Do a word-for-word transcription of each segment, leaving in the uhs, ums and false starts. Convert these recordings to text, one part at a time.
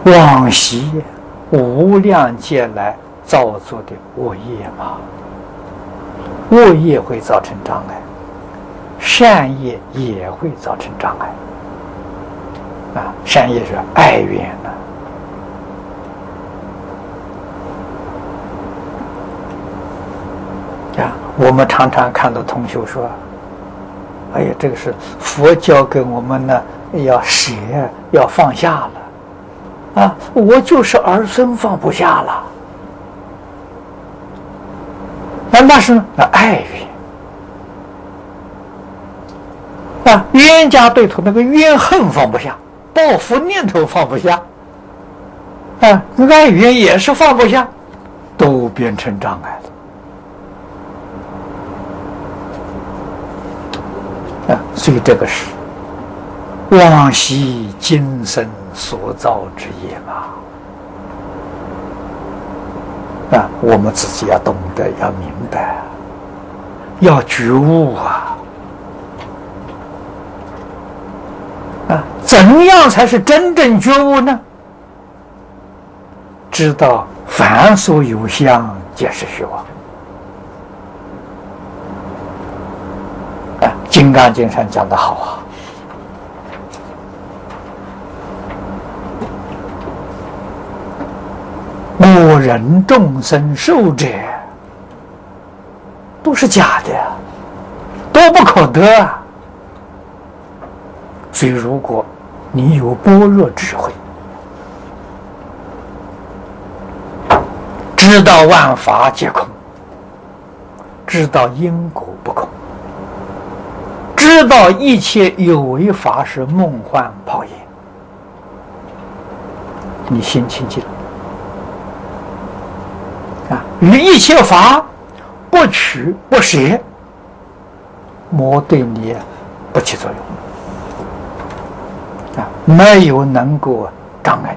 往昔无量劫来造作的恶业嘛，恶业会造成障碍，善业也会造成障碍。啊，善业是爱缘呢、啊。啊，我们常常看到同学说：“哎呀，这个是佛教给我们呢，要舍，要放下了。”啊，我就是儿孙放不下了。那那是那爱缘啊，冤家对头那个怨恨放不下，报复念头放不下，啊，爱缘也是放不下，都变成障碍了。啊，所以这个是往昔今生所造之业嘛。啊，我们自己要懂得，要明白，要觉悟啊！啊，怎样才是真正觉悟呢？知道凡所有相，皆是虚妄。啊，《金刚经》上讲得好啊。我人众生受者，都是假的，都不可得啊！所以，如果你有般若智慧，知道万法皆空，知道因果不空，知道一切有为法是梦幻泡影，你心清净。与一切法不取不舍，魔对你不起作用啊，没有能够障碍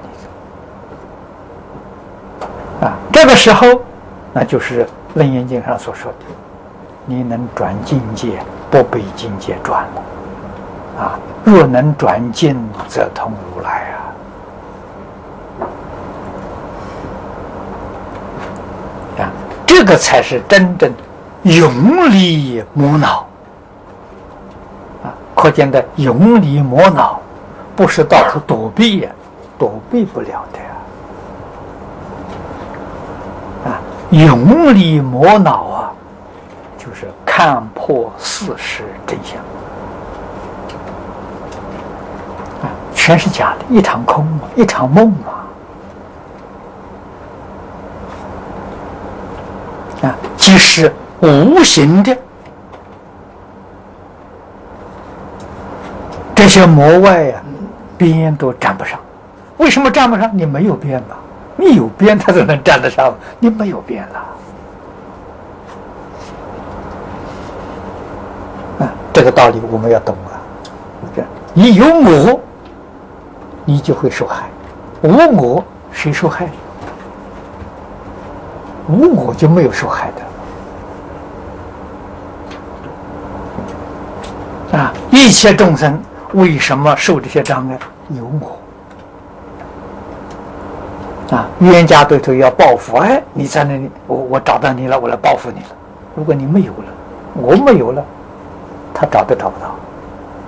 你啊。这个时候，那就是《楞严经》上所说的，你能转境界，不被境界转了啊。若能转境，则通如来啊。这个才是真正永离魔恼啊！可见的永离魔恼，不是到处躲避呀、啊，躲避不了的呀！啊，永离魔恼啊，就是看破事实真相啊，全是假的，一场空嘛，一场梦嘛。啊，即是无形的这些魔外呀、啊，边都沾不上。为什么沾不上？你没有边嘛，你有边，它才能沾得上。你没有边了。啊，这个道理我们要懂啊。你有我，你就会受害；无我，谁受害？无我就没有受害的啊！一切众生为什么受这些障碍？有我啊！冤家对头要报复，哎，你在那里，我我找到你了，我来报复你了。如果你没有了，我没有了，他找都找不到。